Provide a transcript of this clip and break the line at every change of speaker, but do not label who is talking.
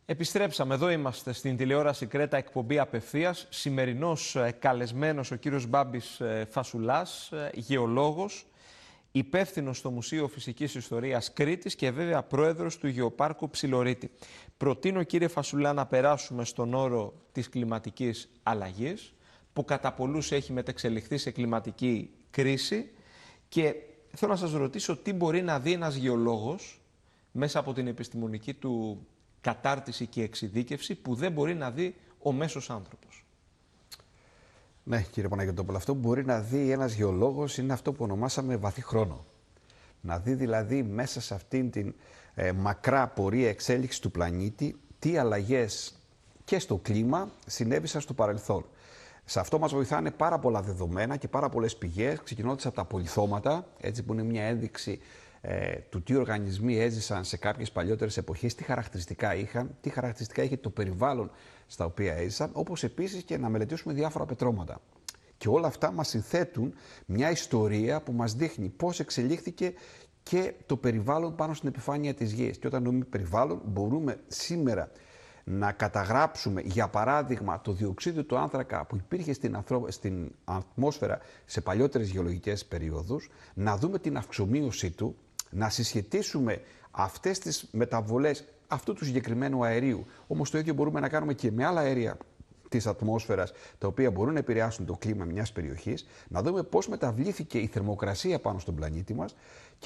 Επιστρέψαμε, εδώ είμαστε στην τηλεόραση Κρέτα, εκπομπή απευθείας. Σημερινός καλεσμένος ο κύριος Μπάμπης Φασουλάς, γεωλόγος, υπεύθυνος στο Μουσείο Φυσικής Ιστορίας Κρήτης και βέβαια πρόεδρος του Γεωπάρκου Ψιλορίτη. Προτείνω, κύριε Φασουλά, να περάσουμε στον όρο της κλιματικής αλλαγής, που κατά πολλούς έχει μετεξελιχθεί σε κλιματική κρίση, και θέλω να σας ρωτήσω τι μπορεί να δει ένας γεωλόγος μέσα από την επιστημονική του κατάρτιση και εξειδίκευση που δεν μπορεί να δει ο μέσος άνθρωπος.
Ναι, κύριε Παναγιωτόπουλο, αυτό που μπορεί να δει ένας γεωλόγος είναι αυτό που ονομάσαμε βαθύ χρόνο. Να δει δηλαδή μέσα σε αυτήν την μακρά πορεία εξέλιξης του πλανήτη τι αλλαγές και στο κλίμα συνέβησαν στο παρελθόν. Σε αυτό μας βοηθάνε πάρα πολλά δεδομένα και πάρα πολλές πηγές, ξεκινώντας από τα πολυθώματα, έτσι, που είναι μια ένδειξη του τι οργανισμοί έζησαν σε κάποιες παλιότερες εποχές, τι χαρακτηριστικά είχαν, τι χαρακτηριστικά είχε το περιβάλλον στα οποία έζησαν, όπως επίσης και να μελετήσουμε διάφορα πετρώματα. Και όλα αυτά μας συνθέτουν μια ιστορία που μας δείχνει πώς εξελίχθηκε και το περιβάλλον πάνω στην επιφάνεια της Γης. Και όταν εννοούμε περιβάλλον, μπορούμε σήμερα να καταγράψουμε, για παράδειγμα, το διοξείδιο του άνθρακα που υπήρχε στην ατμόσφαιρα σε παλιότερες γεωλογικές περιόδους, να δούμε την αυξομοίωσή του, να συσχετίσουμε αυτές τις μεταβολές αυτού του συγκεκριμένου αερίου. Όμως το ίδιο μπορούμε να κάνουμε και με άλλα αέρια της ατμόσφαιρας, τα οποία μπορούν να επηρεάσουν το κλίμα μιας περιοχής, να δούμε πώς μεταβλήθηκε η θερμοκρασία πάνω στον πλανήτη μας.